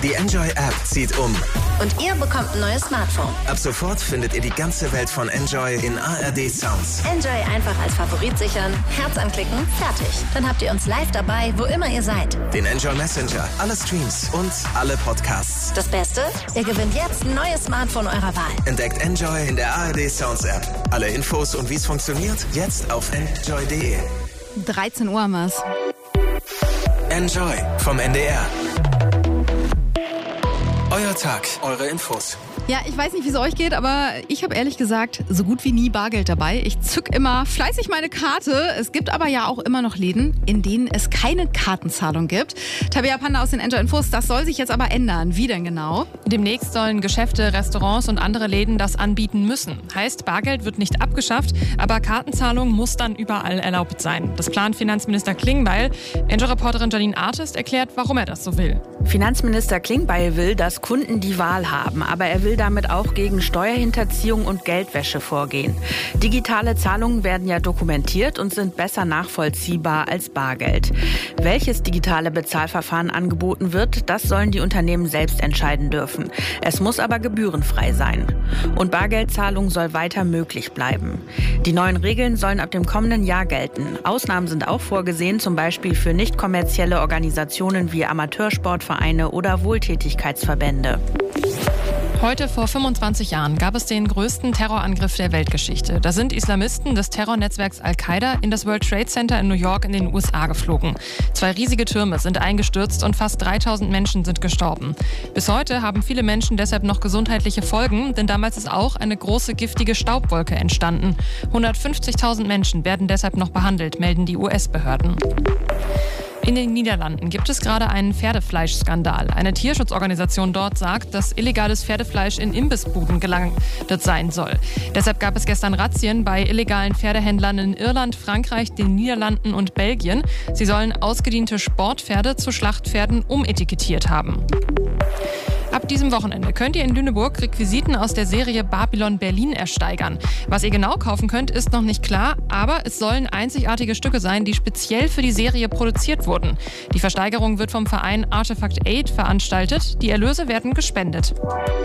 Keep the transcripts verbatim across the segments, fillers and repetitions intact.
Die Enjoy-App zieht um. Und ihr bekommt ein neues Smartphone. Ab sofort findet ihr die ganze Welt von Enjoy in A R D Sounds. Enjoy einfach als Favorit sichern, Herz anklicken, fertig. Dann habt ihr uns live dabei, wo immer ihr seid. Den Enjoy Messenger, alle Streams und alle Podcasts. Das Beste? Ihr gewinnt jetzt ein neues Smartphone eurer Wahl. Entdeckt Enjoy in der A R D Sounds App. Alle Infos und wie es funktioniert, jetzt auf enjoy punkt de. dreizehn Uhr haben wir's. Enjoy vom N D R. Euer Tag, eure Infos. Ja, ich weiß nicht, wie es euch geht, aber ich habe ehrlich gesagt so gut wie nie Bargeld dabei. Ich zück immer fleißig meine Karte. Es gibt aber ja auch immer noch Läden, in denen es keine Kartenzahlung gibt. Tabea Panda aus den Enjoy Infos, das soll sich jetzt aber ändern. Wie denn genau? Demnächst sollen Geschäfte, Restaurants und andere Läden das anbieten müssen. Heißt, Bargeld wird nicht abgeschafft, aber Kartenzahlung muss dann überall erlaubt sein. Das plant Finanzminister Klingbeil. Enjoy-Reporterin Janine Artist erklärt, warum er das so will. Finanzminister Klingbeil will, dass Kunden die Wahl haben, aber er will damit auch gegen Steuerhinterziehung und Geldwäsche vorgehen. Digitale Zahlungen werden ja dokumentiert und sind besser nachvollziehbar als Bargeld. Welches digitale Bezahlverfahren angeboten wird, das sollen die Unternehmen selbst entscheiden dürfen. Es muss aber gebührenfrei sein. Und Bargeldzahlung soll weiter möglich bleiben. Die neuen Regeln sollen ab dem kommenden Jahr gelten. Ausnahmen sind auch vorgesehen, zum Beispiel für nicht kommerzielle Organisationen wie Amateursportvereine oder Wohltätigkeitsverbände. Heute vor fünfundzwanzig Jahren gab es den größten Terrorangriff der Weltgeschichte. Da sind Islamisten des Terrornetzwerks Al-Qaida in das World Trade Center in New York in den U S A geflogen. Zwei riesige Türme sind eingestürzt und fast dreitausend Menschen sind gestorben. Bis heute haben viele Menschen deshalb noch gesundheitliche Folgen, denn damals ist auch eine große giftige Staubwolke entstanden. hundertfünfzigtausend Menschen werden deshalb noch behandelt, melden die U S-Behörden. In den Niederlanden gibt es gerade einen Pferdefleischskandal. Eine Tierschutzorganisation dort sagt, dass illegales Pferdefleisch in Imbissbuden gelandet sein soll. Deshalb gab es gestern Razzien bei illegalen Pferdehändlern in Irland, Frankreich, den Niederlanden und Belgien. Sie sollen ausgediente Sportpferde zu Schlachtpferden umetikettiert haben. Ab diesem Wochenende könnt ihr in Lüneburg Requisiten aus der Serie Babylon Berlin ersteigern. Was ihr genau kaufen könnt, ist noch nicht klar, aber es sollen einzigartige Stücke sein, die speziell für die Serie produziert wurden. Die Versteigerung wird vom Verein Artefact Aid veranstaltet. Die Erlöse werden gespendet.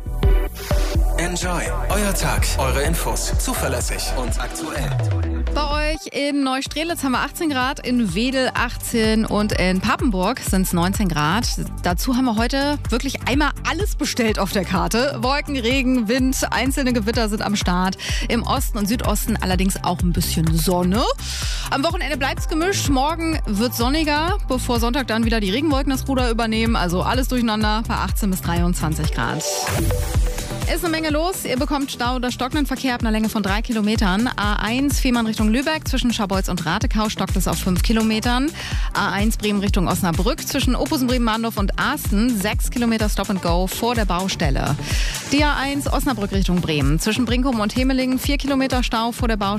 Enjoy, euer Tag, eure Infos, zuverlässig und aktuell. Bei euch in Neustrelitz haben wir achtzehn Grad, in Wedel achtzehn und in Papenburg sind es neunzehn Grad. Dazu haben wir heute wirklich einmal alles bestellt auf der Karte. Wolken, Regen, Wind, einzelne Gewitter sind am Start. Im Osten und Südosten allerdings auch ein bisschen Sonne. Am Wochenende bleibt es gemischt. Morgen wird sonniger, bevor Sonntag dann wieder die Regenwolken das Ruder übernehmen. Also alles durcheinander bei achtzehn bis dreiundzwanzig Grad. Ist eine Menge los. Ihr bekommt Stau oder stockenden Verkehr ab einer Länge von drei Kilometern. A eins Fehmarn Richtung Lübeck zwischen Scharbeutz und Ratekau stockt es auf fünf Kilometern. A eins Bremen Richtung Osnabrück zwischen Opus Bremen-Mahndorf und Aasten sechs Kilometer Stop and Go vor der Baustelle. Die A eins Osnabrück Richtung Bremen zwischen Brinkum und Hemelingen vier Kilometer Stau vor der Baustelle.